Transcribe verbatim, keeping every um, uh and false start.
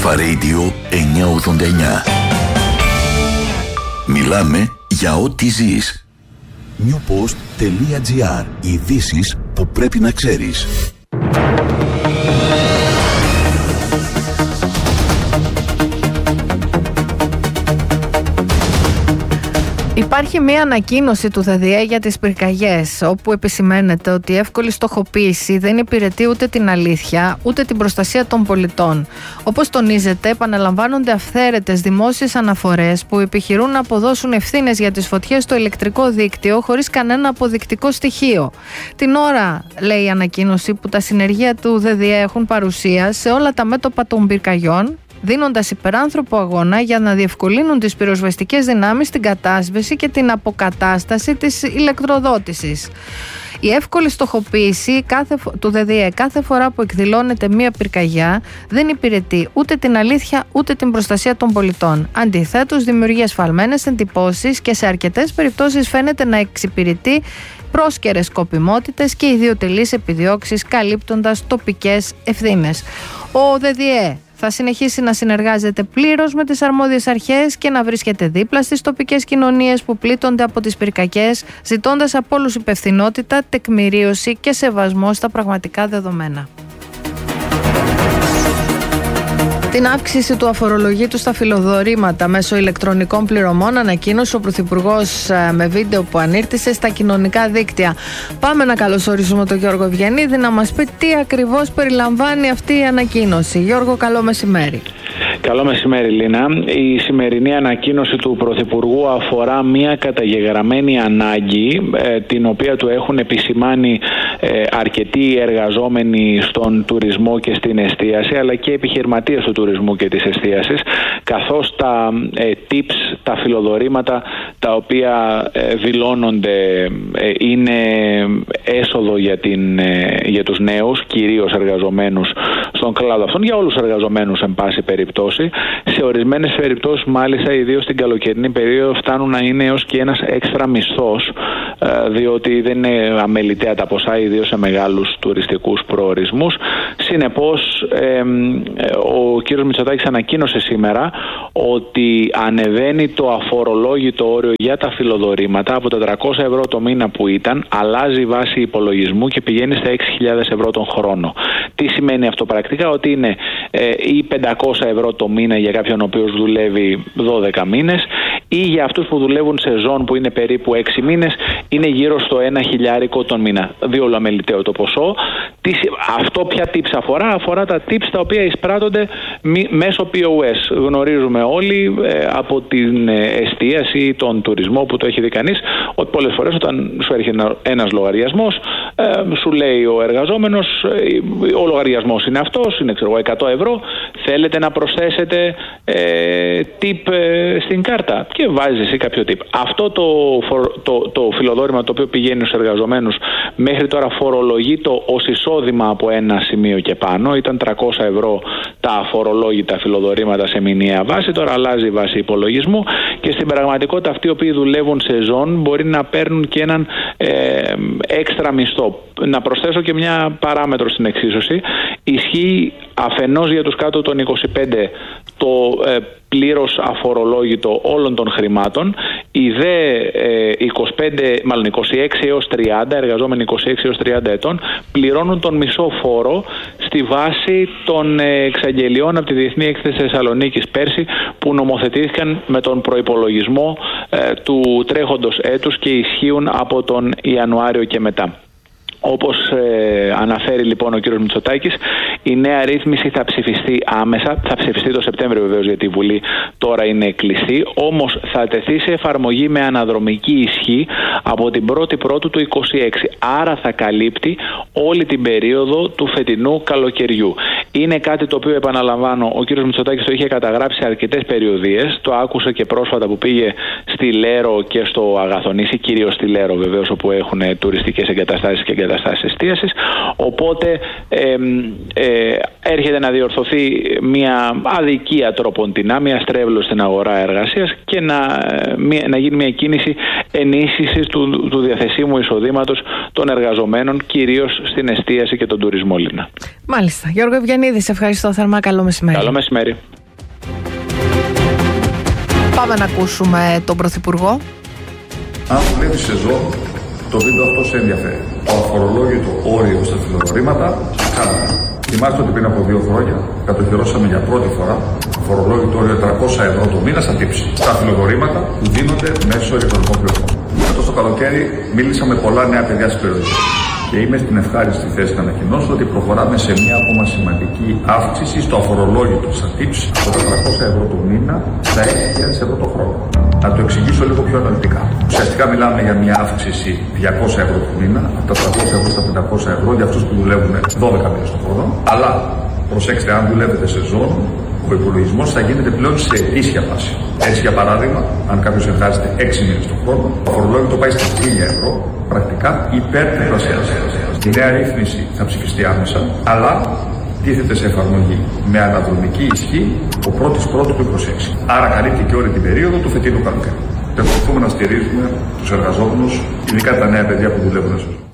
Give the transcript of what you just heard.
Αλφα Radio εννιακόσια ογδόντα εννιά. Μιλάμε για ό,τι ζεις. newpost.gr. Ειδήσεις που πρέπει να ξέρεις. Υπάρχει μία ανακοίνωση του ΔΔΕ για τις πυρκαγιές, όπου επισημαίνεται ότι η εύκολη στοχοποίηση δεν υπηρετεί ούτε την αλήθεια, ούτε την προστασία των πολιτών. Όπως τονίζεται, επαναλαμβάνονται αυθαίρετες δημόσιες αναφορές που επιχειρούν να αποδώσουν ευθύνες για τις φωτιές στο ηλεκτρικό δίκτυο χωρίς κανένα αποδεικτικό στοιχείο. Την ώρα, λέει η ανακοίνωση, που τα συνεργεία του ΔΔΕ έχουν παρουσία σε όλα τα μέτωπα των πυρκαγιών, δίνοντας υπεράνθρωπο αγώνα για να διευκολύνουν τις πυροσβεστικές δυνάμεις την κατάσβεση και την αποκατάσταση της ηλεκτροδότησης. Η εύκολη στοχοποίηση κάθε, του ΔΔΕ κάθε φορά που εκδηλώνεται μία πυρκαγιά δεν υπηρετεί ούτε την αλήθεια ούτε την προστασία των πολιτών. Αντιθέτως, δημιουργεί ασφαλμένες εντυπώσεις και σε αρκετές περιπτώσεις φαίνεται να εξυπηρετεί πρόσκαιρες σκοπιμότητες και ιδιωτελείς επιδιώξεις, καλύπτοντας τοπικές ευθύνες. Ο ΔΔΕ θα συνεχίσει να συνεργάζεται πλήρως με τις αρμόδιες αρχές και να βρίσκεται δίπλα στις τοπικές κοινωνίες που πλήττονται από τις πυρκαγιές, ζητώντας από όλους υπευθυνότητα, τεκμηρίωση και σεβασμό στα πραγματικά δεδομένα. Την αύξηση του αφορολογήτου στα φιλοδορήματα μέσω ηλεκτρονικών πληρωμών ανακοίνωσε ο Πρωθυπουργός με βίντεο που ανήρτησε στα κοινωνικά δίκτυα. Πάμε να καλωσορίσουμε τον Γιώργο Ευγενίδη να μας πει τι ακριβώς περιλαμβάνει αυτή η ανακοίνωση. Γιώργο, καλό μεσημέρι. Καλό μεσημέρι, Λίνα. Η σημερινή ανακοίνωση του Πρωθυπουργού αφορά μια καταγεγραμμένη ανάγκη, ε, την οποία του έχουν επισημάνει ε, αρκετοί εργαζόμενοι στον τουρισμό και στην εστίαση, αλλά και επιχειρηματίες του τουρισμού και της εστίασης, καθώς τα ε, tips, τα φιλοδορήματα τα οποία ε, δηλώνονται ε, είναι έσοδο για, την, ε, για τους νέους, κυρίως εργαζομένους στον κλάδο αυτόν, για όλους τους εργαζομένους εν πάση περιπτώσει. Σε ορισμένες περιπτώσεις, μάλιστα, ιδίως στην καλοκαιρινή περίοδο, φτάνουν να είναι έως και ένας έξτρα μισθός, διότι δεν είναι αμεληταία τα ποσά, ιδίως σε μεγάλους τουριστικούς προορισμούς. Συνεπώς, ε, ο κ. Μητσοτάκης ανακοίνωσε σήμερα ότι ανεβαίνει το αφορολόγητο όριο για τα φιλοδορήματα από τα τριακόσια ευρώ το μήνα που ήταν, αλλάζει βάση υπολογισμού και πηγαίνει στα έξι χιλιάδες ευρώ τον χρόνο. Τι σημαίνει αυτό πρακτικά? Ότι είναι ε, ή πεντακόσια ευρώ το μήνα για κάποιον ο οποίος δουλεύει δώδεκα μήνες, ή για αυτούς που δουλεύουν σεζόν που είναι περίπου έξι μήνες, είναι γύρω στο ένα χιλιάρικο τον μήνα. Διόλου αμεληταίο το ποσό. Αυτό ποια tips αφορά? Αφορά τα tips τα οποία εισπράττονται μέσω πι ο ες. Γνωρίζουμε όλοι ε, από την εστίαση ή τον τουρισμό που το έχει δει κανείς, ότι πολλές φορές όταν σου έρχεται ένας λογαριασμός, ε, σου λέει ο εργαζόμενος, ε, ο λογαριασμός είναι αυτός, είναι ξέρω, εκατό ευρώ, θέλετε να προσθέσετε ε, tip ε, στην κάρτα, και βάζεις εσύ κάποιο tip. Αυτό το, το, το φιλοδόρημα το οποίο πηγαίνει στους εργαζομένους μέχρι τώρα φορολογείται ως εισόδημα από ένα σημείο και πάνω. Ήταν τριακόσια ευρώ τα αφορολόγητα φιλοδορήματα σε μηνιαία βάση, τώρα αλλάζει η βάση υπολογισμού, και στην πραγματικότητα αυτοί οι οποίοι δουλεύουν σεζόν μπορεί να παίρνουν και έναν ε, έξτρα μισθό. Να προσθέσω και μια παράμετρο στην εξίσωση. Ισχύει αφενός για τους κάτω των είκοσι πέντε το ε, πλήρως αφορολόγητο όλων των χρημάτων. Οι δε ε, είκοσι πέντε, μάλλον είκοσι έξι έως τριάντα, εργαζόμενοι είκοσι έξι έως τριάντα ετών, πληρώνουν τον μισό φόρο στη βάση των ε, εξαγγελιών από τη Διεθνή Έκθεση Θεσσαλονίκης πέρσι, που νομοθετήθηκαν με τον προϋπολογισμό ε, του τρέχοντος έτους και ισχύουν από τον Ιανουάριο και μετά. Όπως ε, αναφέρει λοιπόν ο κ. Μητσοτάκης, η νέα ρύθμιση θα ψηφιστεί άμεσα, θα ψηφιστεί το Σεπτέμβριο βεβαίως, γιατί η Βουλή τώρα είναι κλειστή, όμως θα τεθεί σε εφαρμογή με αναδρομική ισχύ από την πρώτη Πρώτου του είκοσι έξι. Άρα θα καλύπτει όλη την περίοδο του φετινού καλοκαιριού. Είναι κάτι το οποίο, επαναλαμβάνω, ο κ. Μητσοτάκης το είχε καταγράψει σε αρκετές περιοδίες. Το άκουσε και πρόσφατα που πήγε στη Λέρο και στο Αγαθονήσι, κυρίως στη Λέρο βεβαίως, όπου έχουν τουριστικές εγκαταστάσεις και εγκαταστάσεις εστίασης. Οπότε ε, ε, έρχεται να διορθωθεί μια αδικία τροποντινά, μια στρέβλωση στην αγορά εργασίας, και να, μια, να γίνει μια κίνηση ενίσχυσης του, του διαθεσίμου εισοδήματος των εργαζομένων, κυρίως στην εστίαση και τον τουρισμό, Λίνα. Μάλιστα. Γιώργο Ευγενίδη, σε ευχαριστώ θερμά. Καλό μεσημέρι. Καλό μεσημέρι. Πάμε να ακούσουμε τον Πρωθυπουργό. Αν δουλεύει σεζόν, το βίντεο αυτό σε ενδιαφέρει. Το αφορολόγητο όριο στα φιλοδορήματα χάνεται. Θυμάστε ότι πριν από δύο χρόνια κατοχυρώσαμε για πρώτη φορά αφορολόγητο όριο τριακόσια ευρώ το μήνα στα τύψη. Στα φιλοδορήματα που δίνονται μέσω ηλεκτρονικών πληρωμών. Φέτος το καλοκαίρι μίλησα με πολλά νέα παιδιά στην περιοχή. Και είμαι στην ευχάριστη θέση να ανακοινώσω ότι προχωράμε σε μια ακόμα σημαντική αύξηση στο αφορολόγητο στα τύψη από τα τριακόσια ευρώ το μήνα στα έξι χιλιάδες ευρώ το χρόνο. Να το εξηγήσω λίγο πιο αναλυτικά. Ουσιαστικά μιλάμε για μια αύξηση διακόσια ευρώ το μήνα, από τα τριακόσια ευρώ στα πεντακόσια ευρώ για αυτούς που δουλεύουν δώδεκα μήνες το χρόνο. Αλλά προσέξτε, αν δουλεύετε σεζόν, ο υπολογισμός θα γίνεται πλέον σε ετήσια βάση. Έτσι, για παράδειγμα, αν κάποιος εργάζεται έξι μήνες το χρόνο, το αφορολόγητο πάει στα χίλια ευρώ, πρακτικά υπερτριπλασιάζεται. Η νέα ρύθμιση θα ψηφιστεί άμεσα, αλλά τίθεται σε εφαρμογή με αναδρομική ισχύ ο πρώτης πρώτου του είκοσι έξι. Άρα καλύπτει και όλη την περίοδο του φετινού καλοκαίρι. Ευχαριστούμε να στηρίζουμε τους εργαζόμενους, ειδικά τα νέα παιδιά που δουλεύουν σεζόν.